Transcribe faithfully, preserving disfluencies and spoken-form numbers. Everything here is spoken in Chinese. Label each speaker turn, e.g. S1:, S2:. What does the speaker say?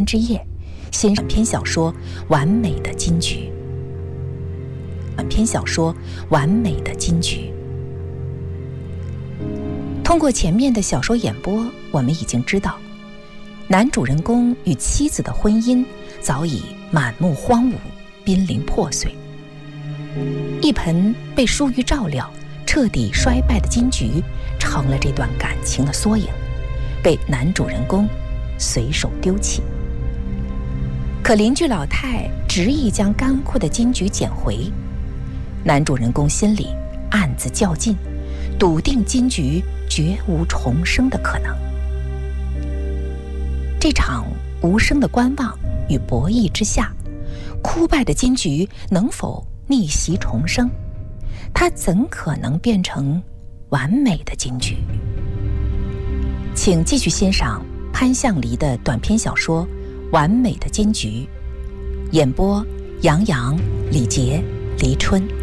S1: 之夜，欣赏篇小说《完美的金曲》。短篇小说《完美的金曲》。通过前面的小说演播，我们已经知道，男主人公与妻子的婚姻早已满目荒芜，濒临破碎。一盆被疏于照料、彻底衰败的金桔，成了这段感情的缩影，被男主人公随手丢弃。可邻居老太执意将干枯的金桔捡回，男主人公心里暗自较劲，笃定金桔绝无重生的可能。这场无声的观望与博弈之下，枯败的金桔能否逆袭重生？它怎可能变成完美的金桔？请继续欣赏潘向黎的短篇小说《完美的金桔》，演播杨洋、李杰、黎春。